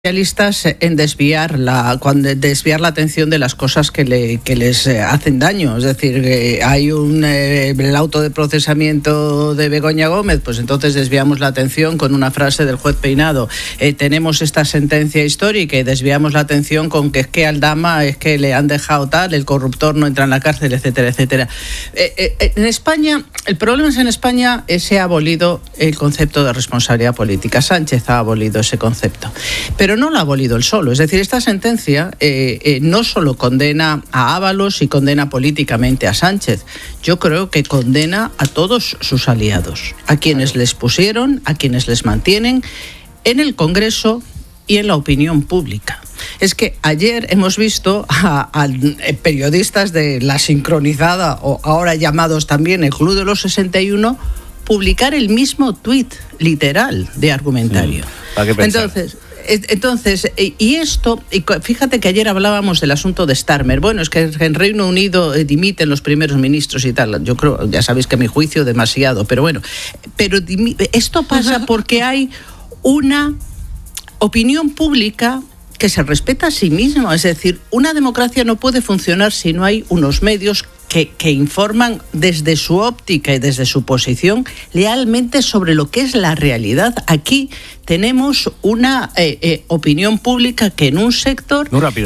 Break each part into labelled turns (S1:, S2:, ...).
S1: especialistas en desviar la atención de las cosas que les hacen daño. Es decir, hay el auto de procesamiento de Begoña Gómez, pues entonces desviamos la atención con una frase del juez Peinado. Tenemos esta sentencia histórica y desviamos la atención con que es que Aldama es que le han dejado tal, el corruptor no entra en la cárcel, etcétera, etcétera. En España, el problema es en España se ha abolido el concepto de responsabilidad política. Sánchez ha abolido ese concepto. Pero no lo ha abolido él solo. Es decir, esta sentencia no solo condena a Ábalos y condena políticamente a Sánchez. Yo creo que condena a todos sus aliados, a quienes les pusieron, a quienes les mantienen en el Congreso y en la opinión pública. Es que ayer hemos visto a periodistas de La Sincronizada, o ahora llamados también el Club de los 61, publicar el mismo tuit literal de argumentario. Entonces, y esto, fíjate que ayer hablábamos del asunto de Starmer. Bueno, es que en Reino Unido dimiten los primeros ministros y tal. Yo creo, ya sabéis que a mi juicio demasiado, pero bueno. Pero esto pasa porque hay una opinión pública que se respeta a sí misma. Es decir, una democracia no puede funcionar si no hay unos medios que informan desde su óptica y desde su posición lealmente sobre lo que es la realidad. Aquí tenemos una opinión pública que en un sector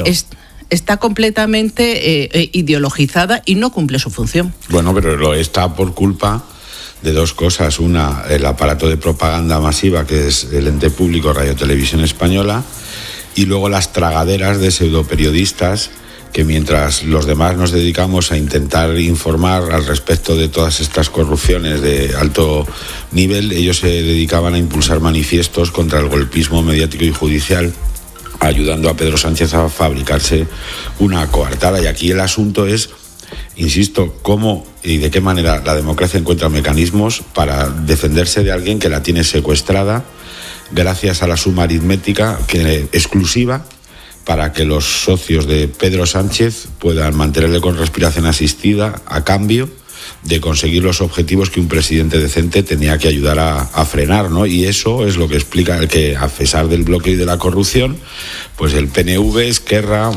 S1: está completamente ideologizada y no cumple su función.
S2: Bueno, pero lo está por culpa de dos cosas. Una, el aparato de propaganda masiva, que es el ente público Radio Televisión Española, y luego las tragaderas de pseudoperiodistas que mientras los demás nos dedicamos a intentar informar al respecto de todas estas corrupciones de alto nivel, ellos se dedicaban a impulsar manifiestos contra el golpismo mediático y judicial, ayudando a Pedro Sánchez a fabricarse una coartada. Y aquí el asunto es, insisto, cómo y de qué manera la democracia encuentra mecanismos para defenderse de alguien que la tiene secuestrada gracias a la suma aritmética exclusiva para que los socios de Pedro Sánchez puedan mantenerle con respiración asistida a cambio de conseguir los objetivos que un presidente decente tenía que ayudar a frenar, ¿no? Y eso es lo que explica el que, a pesar del bloqueo y de la corrupción, pues el PNV, Esquerra,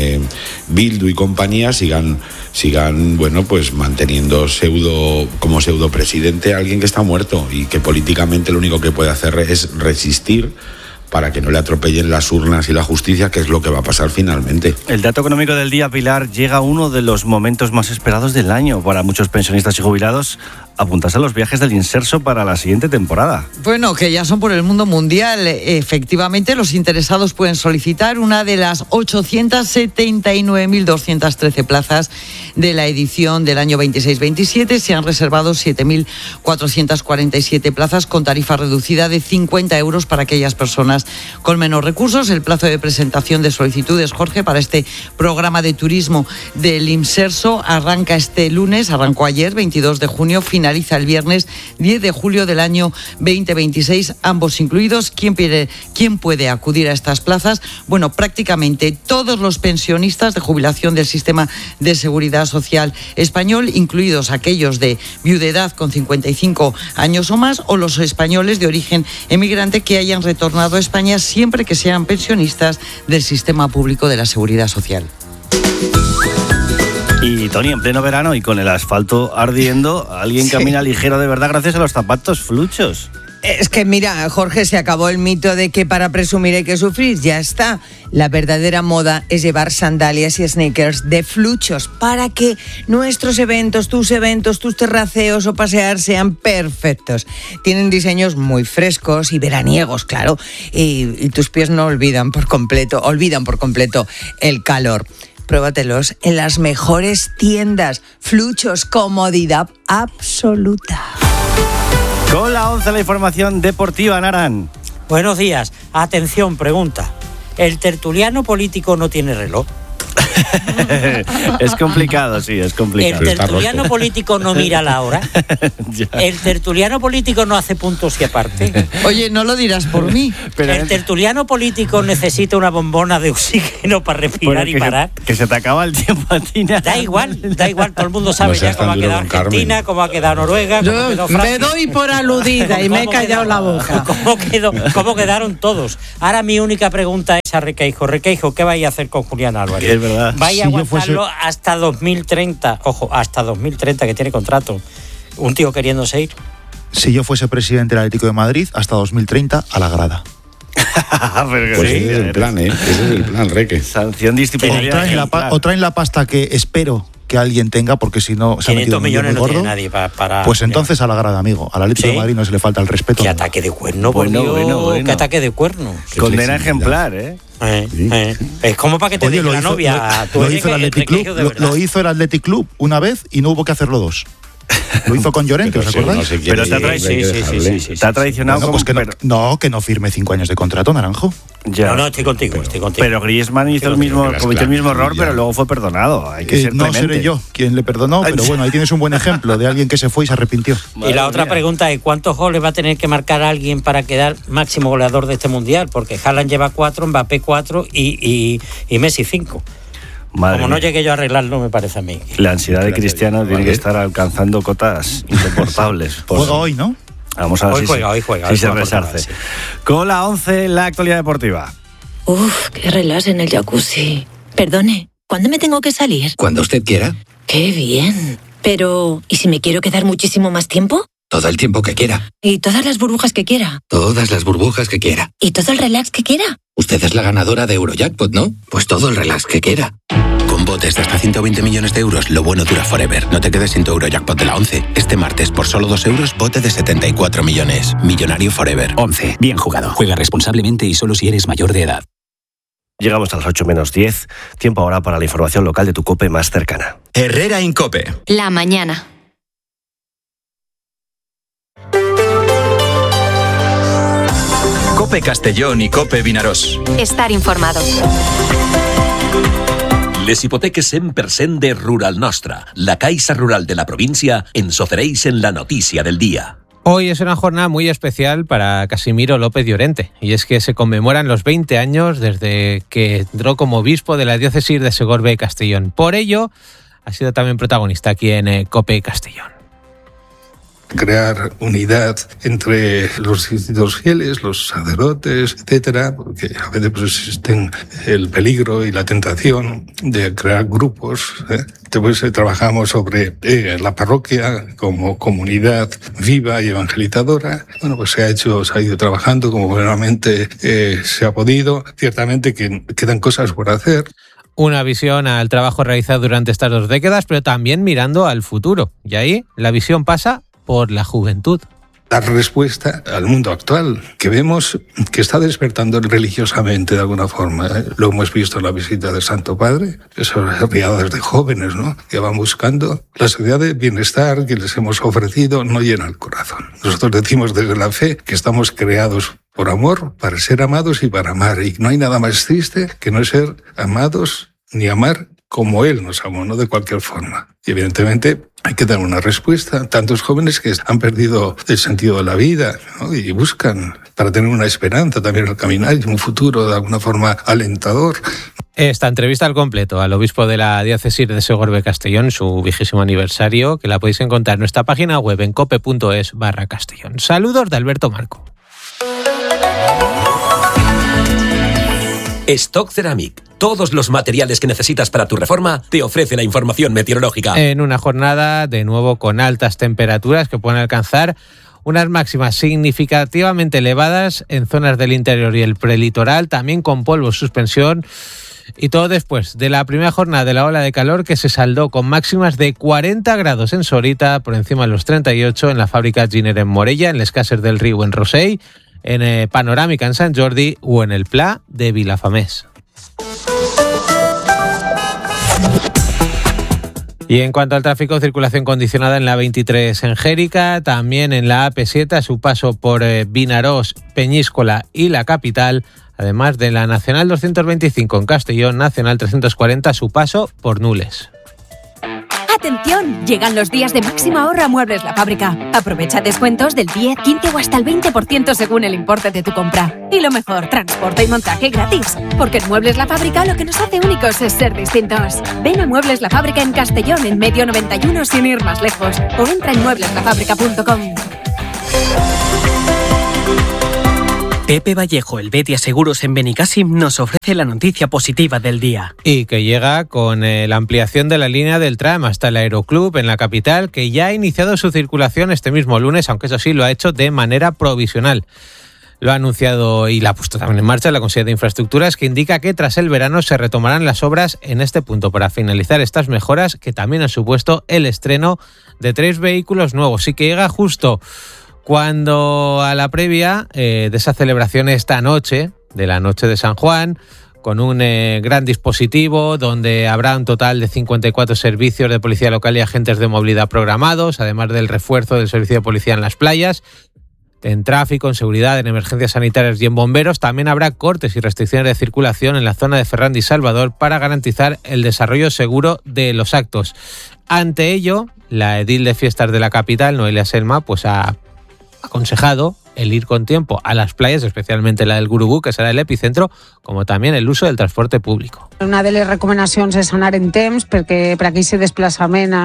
S2: Bildu y compañía sigan bueno, pues manteniendo como pseudo presidente a alguien que está muerto y que políticamente lo único que puede hacer es resistir para que no le atropellen las urnas y la justicia, que es lo que va a pasar finalmente.
S3: El dato económico del día, Pilar, llega a uno de los momentos más esperados del año para muchos pensionistas y jubilados. Apuntarse a los viajes del Inserso para la siguiente temporada.
S4: Bueno, que ya son por el mundo mundial. Efectivamente, los interesados pueden solicitar una de las 879.213 plazas de la edición del año 26-27. Se han reservado 7.447 plazas con tarifa reducida de 50 euros para aquellas personas con menos recursos. El plazo de presentación de solicitudes, Jorge, para este programa de turismo del Inserso arranca este lunes, arrancó ayer, 22 de junio, finaliza el viernes 10 de julio del año 2026, ambos incluidos. ¿Quién puede acudir a estas plazas? Bueno, prácticamente todos los pensionistas de jubilación del sistema de seguridad social español, incluidos aquellos de viudedad con 55 años o más, o los españoles de origen emigrante que hayan retornado a España siempre que sean pensionistas del sistema público de la seguridad social.
S3: Y Tony, en pleno verano y con el asfalto ardiendo, alguien camina ligero de verdad gracias a los zapatos fluchos.
S5: Es que mira, Jorge, se acabó el mito de que para presumir hay que sufrir, ya está. La verdadera moda es llevar sandalias y sneakers de fluchos para que nuestros eventos, tus terraceos o pasear sean perfectos. Tienen diseños muy frescos y veraniegos, claro, y tus pies no olvidan por completo el calor. Pruébatelos en las mejores tiendas. Fluchos, comodidad absoluta.
S3: Con la 11, la información deportiva, Naran.
S6: Buenos días. Atención, pregunta. ¿El tertuliano político no tiene reloj?
S3: Es complicado, sí, es complicado.
S6: El tertuliano político no mira la hora. El tertuliano político no hace puntos y aparte.
S4: Oye, no lo dirás por mí.
S3: Pero
S6: el tertuliano político necesita una bombona de oxígeno para respirar y parar.
S3: Que se te acaba el tiempo a ti.
S6: Da igual, todo el mundo sabe ya cómo ha quedado Argentina, cómo ha quedado Noruega, cómo ha quedado Francia.
S1: Me doy por aludida y me he callado la boca.
S6: ¿Cómo quedaron todos? Ahora mi única pregunta es a Requeijo. Requeijo, ¿qué vais a hacer con Julián Álvarez?
S3: Es verdad.
S6: ¿Vais a aguantarlo hasta 2030? Ojo, hasta 2030, que tiene contrato. Un tío queriéndose ir.
S7: Si yo fuese presidente del Atlético de Madrid, hasta 2030 a la grada.
S2: Pues ese es el plan, ¿eh? Ese es el plan, Reque.
S3: Sanción disciplinaria.
S7: O traen la pasta que espero que alguien tenga, porque si no se ha metido
S6: 500 millones
S7: muy
S6: no
S7: gordo,
S6: tiene nadie para...
S7: pues entonces a la grada, amigo. Al Atlético de Madrid no se le falta el respeto.
S6: ¡Qué ataque de cuerno,
S3: bueno.
S6: ¡Qué ataque de cuerno!
S3: Condena ejemplar, ¿eh?
S6: Es como para que te deje la novia.
S7: Lo hizo el Athletic Club una vez y no hubo que hacerlo dos. Lo hizo con Llorente, ¿os acordáis?
S3: Pero te ha traicionado.
S7: Bueno, que no firme 5 años de contrato, Naranjo.
S3: Ya.
S6: No, estoy contigo.
S3: Pero Griezmann cometió el mismo error, pero luego fue perdonado. Hay que ser
S7: no seré yo quien le perdonó, pero bueno, ahí tienes un buen ejemplo de alguien que se fue y se arrepintió.
S6: Y la otra pregunta es, ¿cuántos goles va a tener que marcar alguien para quedar máximo goleador de este Mundial? Porque Haaland lleva 4, Mbappé 4 y Messi 5. Como no llegué yo a arreglarlo, me parece a mí.
S3: La ansiedad de Cristiano tiene que estar alcanzando cotas insoportables.
S7: Juega hoy, ¿no?
S3: Vamos a ver
S6: hoy juega.
S3: Si se resarce. Sí. Con la 11, la actualidad deportiva.
S8: Uf, qué relax en el jacuzzi. Perdone, ¿cuándo me tengo que salir?
S9: Cuando usted quiera.
S8: Qué bien. Pero, ¿y si me quiero quedar muchísimo más tiempo?
S9: Todo el tiempo que quiera.
S8: ¿Y todas las burbujas que quiera?
S9: Todas las burbujas que quiera.
S8: ¿Y todo el relax que quiera?
S9: Usted es la ganadora de Eurojackpot, ¿no? Pues todo el relax que quiera. Con botes de hasta 120 millones de euros, lo bueno dura forever. No te quedes sin tu Eurojackpot de la 11. Este martes, por solo 2 euros, bote de 74 millones. Millonario forever.
S10: 11. Bien jugado. Juega responsablemente y solo si eres mayor de edad.
S3: Llegamos a las 8 menos 10. Tiempo ahora para la información local de tu COPE más cercana.
S11: Herrera Incope.
S8: La mañana.
S11: COPE Castellón i COPE Vinaròs.
S8: Estar informado.
S12: Les hipoteques 100% de Rural Nostra, la Caixa Rural de la provincia, ens ofereixen la notícia del día.
S13: Hoy es una jornada muy especial para Casimiro López Llorente, y es que se conmemoran los 20 años desde que entró como obispo de la diócesis de Segorbe y Castellón. Por ello, ha sido también protagonista aquí en COPE Castellón.
S14: Crear unidad entre los distintos fieles, los sacerdotes, etcétera, porque a veces pues existen el peligro y la tentación de crear grupos. Después trabajamos sobre la parroquia como comunidad viva y evangelizadora. Bueno, pues se ha ido trabajando como buenamente se ha podido. Ciertamente que quedan cosas por hacer.
S13: Una visión al trabajo realizado durante estas 2 décadas, pero también mirando al futuro. Y ahí la visión pasa por la juventud.
S14: Dar respuesta al mundo actual, que vemos que está despertando religiosamente de alguna forma. Lo hemos visto en la visita del Santo Padre, esas riadas de jóvenes, ¿no?, que van buscando. La sociedad de bienestar que les hemos ofrecido no llena el corazón. Nosotros decimos desde la fe que estamos creados por amor, para ser amados y para amar. Y no hay nada más triste que no ser amados ni amar como Él nos amó, no de cualquier forma. Y evidentemente hay que dar una respuesta. Tantos jóvenes que han perdido el sentido de la vida, ¿no?, y buscan para tener una esperanza también al caminar y un futuro de alguna forma alentador.
S13: Esta entrevista al completo al obispo de la diócesis de Segorbe Castellón, su 20º aniversario, que la podéis encontrar en nuestra página web en cope.es/Castellón. Saludos de Alberto Marco.
S12: Stock Ceramic. Todos los materiales que necesitas para tu reforma te ofrece la información meteorológica.
S13: En una jornada, de nuevo, con altas temperaturas que pueden alcanzar unas máximas significativamente elevadas en zonas del interior y el prelitoral, también con polvo suspensión. Y todo después de la primera jornada de la ola de calor, que se saldó con máximas de 40 grados en Sorita, por encima de los 38 en la fábrica Giner en Morella, en Les Cases del Riu en Rosell, en Panorámica en Sant Jordi o en el Pla de Vilafamés. Y en cuanto al tráfico, circulación condicionada en la 23 en Jérica, también en la AP7 a su paso por Vinaròs, Peñíscola y la capital, además de la Nacional 225 en Castellón, Nacional 340 a su paso por Nules.
S15: ¡Atención! Llegan los días de máximo ahorro a Muebles La Fábrica. Aprovecha descuentos del 10, 15 o hasta el 20% según el importe de tu compra. Y lo mejor, transporte y montaje gratis. Porque en Muebles La Fábrica lo que nos hace únicos es ser distintos. Ven a Muebles La Fábrica en Castellón, en Medio 91, sin ir más lejos. O entra en muebleslafábrica.com.
S16: Pepe Vallejo, el Betia Seguros en Benicàssim, nos ofrece la noticia positiva del día.
S13: Y que llega con la ampliación de la línea del tram hasta el Aeroclub en la capital, que ya ha iniciado su circulación este mismo lunes, aunque eso sí lo ha hecho de manera provisional. Lo ha anunciado y lo ha puesto también en marcha la Consejería de Infraestructuras, que indica que tras el verano se retomarán las obras en este punto para finalizar estas mejoras, que también han supuesto el estreno de 3 vehículos nuevos, y que llega justo cuando a la previa de esa celebración esta noche, de la noche de San Juan, con un gran dispositivo donde habrá un total de 54 servicios de policía local y agentes de movilidad programados, además del refuerzo del servicio de policía en las playas, en tráfico, en seguridad, en emergencias sanitarias y en bomberos. También habrá cortes y restricciones de circulación en la zona de Ferrandi y Salvador para garantizar el desarrollo seguro de los actos. Ante ello, la edil de fiestas de la capital, Noelia Selma, pues ha aconsejado el ir con tiempo a las playas, especialmente la del Gurugú, que serà l'epicentro, como también el uso del transporte público.
S17: Una de les recomanacions és anar en temps, perquè per aquest desplaçament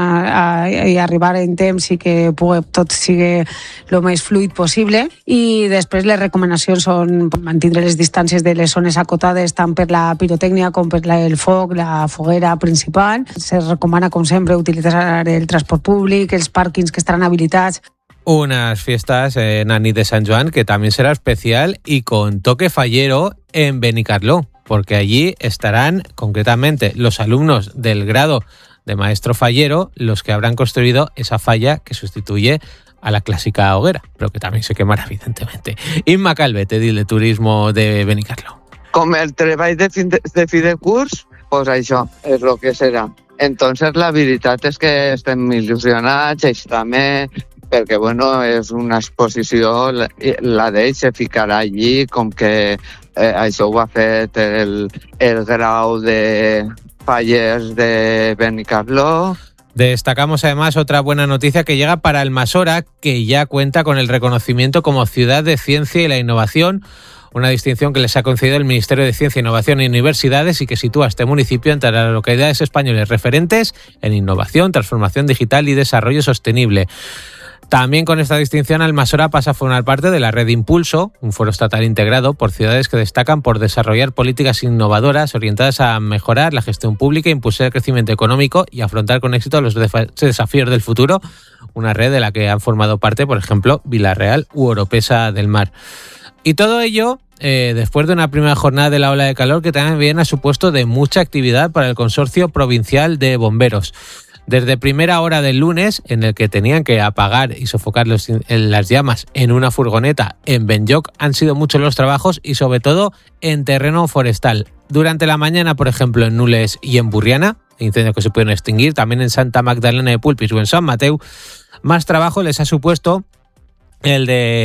S17: i arribar en temps i que tot sigui el més fluid possible. I després les recomanacions són mantindre les distàncies de les zones acotades tant per la pirotècnia com per el foc, la foguera principal. Se recomana, com sempre, utilitzar el transport públic, els pàrquings que estaran habilitats.
S13: Unas fiestas en la nit de San Joan que también será especial y con toque fallero en Benicarló, porque allí estarán concretamente los alumnos del grado de maestro fallero los que habrán construido esa falla que sustituye a la clásica hoguera, pero que también se quemará evidentemente. Imma Calvet, edil de turismo de Benicarló.
S18: Com el treball de fi de curs, pues això és el que serà. Entonces la veritat és que estem il·lusionats, ells també, perquè bueno, és una exposició, la d'ell se ficarà allí, com que això ho ha fet el grau de fallers de Benicarló.
S13: Destacamos además otra buena noticia que llega para Almassora, que ya cuenta con el reconocimiento como Ciudad de Ciencia y la Innovación, una distinción que les ha concedido el Ministerio de Ciencia, Innovación y Universidades y que sitúa a este municipio entre las localidades españolas referentes en innovación, transformación digital y desarrollo sostenible. También con esta distinción, Almassora pasa a formar parte de la Red Impulso, un foro estatal integrado por ciudades que destacan por desarrollar políticas innovadoras orientadas a mejorar la gestión pública, impulsar el crecimiento económico y afrontar con éxito los desafíos del futuro, una red de la que han formado parte, por ejemplo, Vila-real u Oropesa del Mar. Y todo ello después de una primera jornada de la ola de calor que también ha supuesto de mucha actividad para el Consorcio Provincial de Bomberos. Desde primera hora del lunes, en el que tenían que apagar y sofocar las llamas en una furgoneta en Benlloc, han sido muchos los trabajos y sobre todo en terreno forestal. Durante la mañana, por ejemplo, en Nules y en Burriana, incendios que se pueden extinguir, también en Santa Magdalena de Pulpis o en San Mateu, más trabajo les ha supuesto el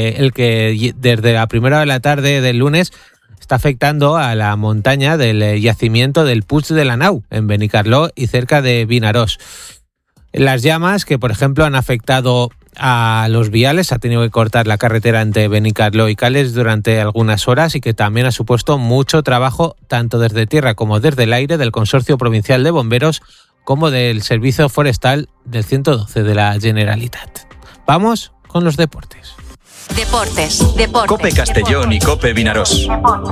S13: que desde la primera hora de la tarde del lunes está afectando a la montaña del yacimiento del Puig de la Nau, en Benicarló y cerca de Vinaròs. Las llamas que, por ejemplo, han afectado a los viales, ha tenido que cortar la carretera entre Benicarló y Cales durante algunas horas y que también ha supuesto mucho trabajo tanto desde tierra como desde el aire del Consorcio Provincial de Bomberos como del Servicio Forestal del 112 de la Generalitat. Vamos con los deportes.
S15: Deportes.
S11: COPE Castellón y COPE Vinaròs.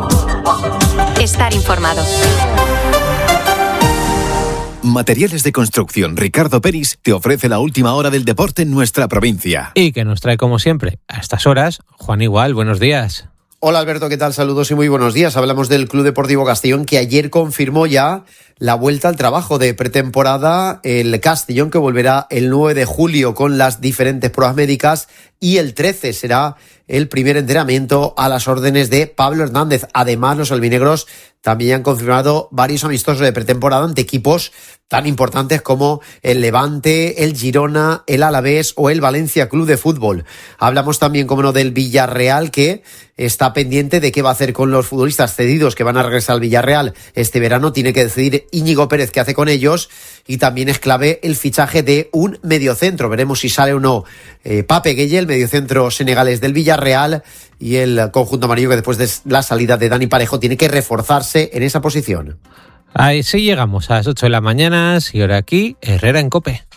S15: Estar informado.
S19: Materiales de Construcción Ricardo Peris te ofrece la última hora del deporte en nuestra provincia.
S13: Y que nos trae, como siempre, a estas horas, Juan Igual. Buenos días.
S20: Hola Alberto, ¿qué tal? Saludos y muy buenos días. Hablamos del Club Deportivo Castellón, que ayer confirmó ya la vuelta al trabajo de pretemporada. El Castellón, que volverá el 9 de julio con las diferentes pruebas médicas, y el 13 será el primer entrenamiento a las órdenes de Pablo Hernández. Además, los albinegros también han confirmado varios amistosos de pretemporada ante equipos tan importantes como el Levante, el Girona, el Alavés o el Valencia Club de Fútbol. Hablamos también, como no, del Villarreal, que está pendiente de qué va a hacer con los futbolistas cedidos que van a regresar al Villarreal este verano. Tiene que decidir Íñigo Pérez qué hace con ellos, y también es clave el fichaje de un mediocentro. Veremos si sale o no Pape Gueye, el mediocentro senegalés del Villarreal, y el conjunto amarillo, que después de la salida de Dani Parejo tiene que reforzarse en esa posición.
S13: Ahí sí llegamos a las 8 de la mañana, y ahora aquí Herrera en COPE.